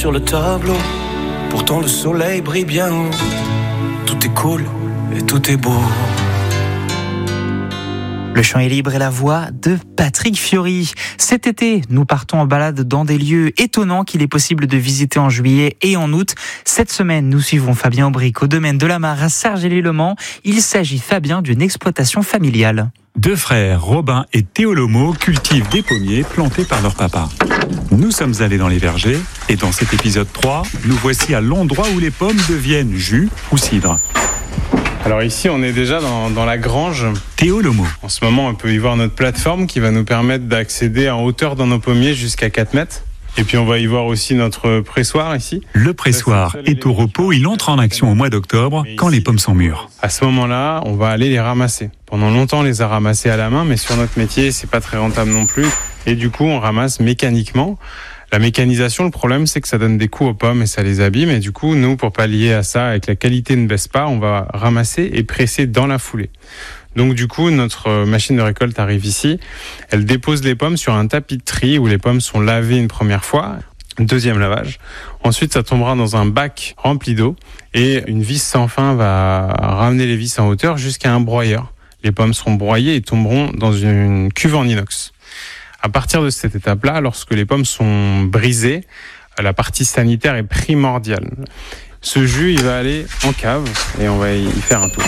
sur le tableau. Pourtant le soleil brille bien haut. Tout est cool et tout est beau. Le chant est libre et la voix de Patrick Fiori. Cet été, nous partons en balade dans des lieux étonnants qu'il est possible de visiter en juillet et en août. Cette semaine, nous suivons Fabien Aubric au domaine de la Mare à Sargé-les-Le-Mans. Il s'agit, Fabien, d'une exploitation familiale. Deux frères, Robin et Théo Lomo, cultivent des pommiers plantés par leur papa. Nous sommes allés dans les vergers et dans cet épisode 3, nous voici à l'endroit où les pommes deviennent jus ou cidre. Alors ici, on est déjà dans la grange. Théo Lomo. En ce moment, on peut y voir notre plateforme qui va nous permettre d'accéder en hauteur dans nos pommiers jusqu'à 4 mètres. Et puis on va y voir aussi notre pressoir ici. Le pressoir est au repos, il entre en action au mois d'octobre quand les pommes sont mûres. À ce moment-là, on va aller les ramasser. Pendant longtemps, on les a ramassés à la main, mais sur notre métier, c'est pas très rentable non plus. Et du coup, on ramasse mécaniquement. La mécanisation, le problème, c'est que ça donne des coups aux pommes et ça les abîme. Et du coup, nous, pour pallier à ça, et que la qualité ne baisse pas, on va ramasser et presser dans la foulée. Donc du coup, notre machine de récolte arrive ici. Elle dépose les pommes sur un tapis de tri où les pommes sont lavées une première fois. Deuxième lavage. Ensuite, ça tombera dans un bac rempli d'eau et une vis sans fin va ramener les vis en hauteur jusqu'à un broyeur. Les pommes seront broyées et tomberont dans une cuve en inox. À partir de cette étape-là, lorsque les pommes sont brisées, la partie sanitaire est primordiale. Ce jus, il va aller en cave et on va y faire un tour.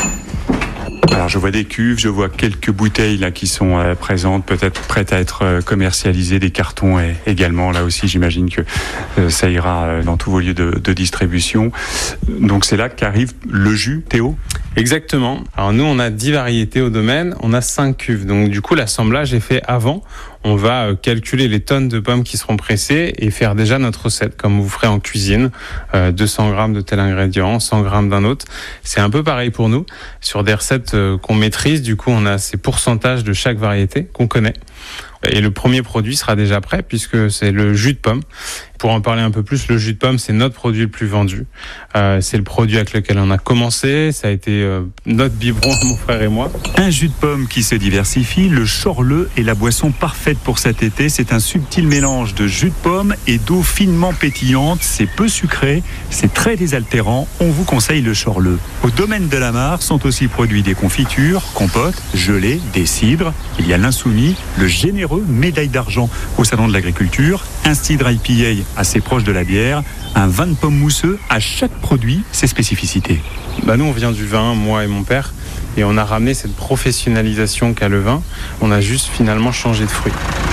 Alors je vois des cuves, je vois quelques bouteilles là qui sont présentes, peut-être prêtes à être commercialisées, des cartons également. Là aussi, j'imagine que ça ira dans tous vos lieux de distribution. Donc c'est là qu'arrive le jus, Théo ? Exactement. Alors nous, on a 10 variétés au domaine, on a 5 cuves. Donc du coup, l'assemblage est fait avant. On va calculer les tonnes de pommes qui seront pressées et faire déjà notre recette, comme vous ferez en cuisine. 200 grammes de tel ingrédient, 100 grammes d'un autre. C'est un peu pareil pour nous. Sur des recettes qu'on maîtrise, du coup, on a ces pourcentages de chaque variété qu'on connaît. Et le premier produit sera déjà prêt puisque c'est le jus de pomme. Pour en parler un peu plus, le jus de pomme, c'est notre produit le plus vendu. C'est le produit avec lequel on a commencé. Ça a été notre biberon, mon frère et moi. Un jus de pomme qui se diversifie. Le Chorleux est la boisson parfaite pour cet été. C'est un subtil mélange de jus de pomme et d'eau finement pétillante. C'est peu sucré, c'est très désaltérant. On vous conseille le Chorleux. Au domaine de la Mare sont aussi produits des confitures, compotes, gelées, des cidres. Il y a l'insoumis, le généreux médaille d'argent au salon de l'agriculture, un cidre IPA assez proche de la bière, un vin de pomme mousseux. À chaque produit, ses spécificités. Nous, on vient du vin, moi et mon père, et on a ramené cette professionnalisation qu'a le vin. On a juste finalement changé de fruit.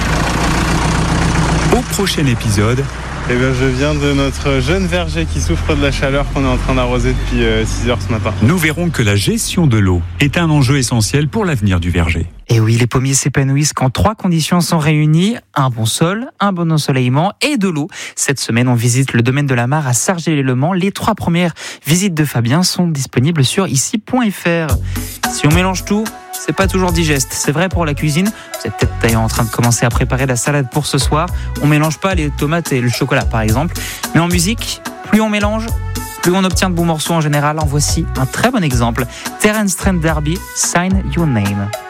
Au prochain épisode, je viens de notre jeune verger qui souffre de la chaleur qu'on est en train d'arroser depuis 6h ce matin. Nous verrons que la gestion de l'eau est un enjeu essentiel pour l'avenir du verger. Et oui, les pommiers s'épanouissent quand 3 conditions sont réunies: un bon sol, un bon ensoleillement et de l'eau. Cette semaine, on visite le domaine de la Mare à Sargé-les-Le-Mans. Les 3 premières visites de Fabien sont disponibles sur ici.fr. Si on mélange tout, c'est pas toujours digeste. C'est vrai pour la cuisine. Vous êtes peut-être d'ailleurs en train de commencer à préparer la salade pour ce soir. On mélange pas les tomates et le chocolat, par exemple. Mais en musique, plus on mélange, plus on obtient de bons morceaux en général. En voici un très bon exemple. Terence Trent D'Arby, Sign Your Name.